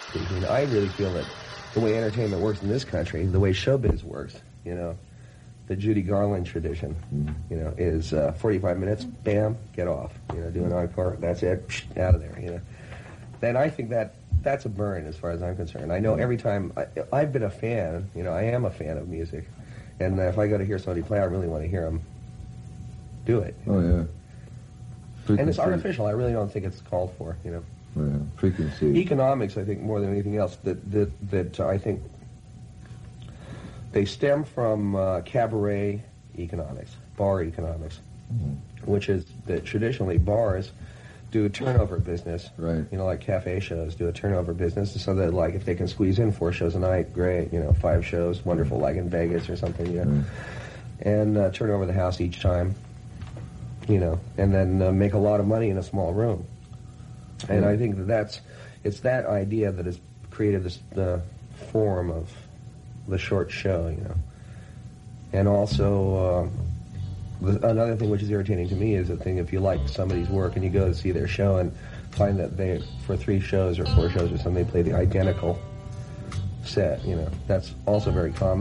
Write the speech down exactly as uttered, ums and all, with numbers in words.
speaking. I really feel that the way entertainment works in this country, the way showbiz works, you know, the Judy Garland tradition, mm. you know, is uh, forty-five minutes, bam, get off. You know, do an encore, that's it, psh, out of there, you know. Then I think that that's a burn as far as I'm concerned. I know every time, I, I've been a fan, you know, I am a fan of music. And uh, if I go to hear somebody play, I really want to hear them do it. Oh, yeah. Frequency. And it's artificial. I really don't think it's called for, you know. Oh, yeah. Frequency. Economics, I think, more than anything else, that, that, that uh, I think they stem from uh, cabaret economics, bar economics, mm-hmm. which is that traditionally bars do a turnover business. Right. You know, like cafe shows do a turnover business, so that, like, if they can squeeze in four shows a night, great. You know, five shows, wonderful, like in Vegas or something, you know. Right. And uh, turn over the house each time, you know, and then uh, make a lot of money in a small room. And yeah. I think that that's, it's that idea that has created this the form of the short show, you know. And also, uh, the, another thing which is irritating to me is the thing, if you like somebody's work and you go to see their show and find that they, for three shows or four shows or something, they play the identical set, you know. That's also very common.